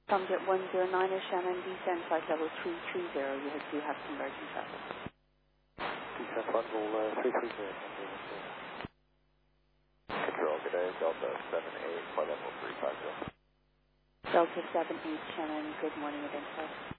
Tomjet 109 is Shannon, descend flight level 330. You do have convergent traffic. Descent level 330. Control, good day, Delta 78, flight level 350. Delta 78, Shannon, good morning, identify.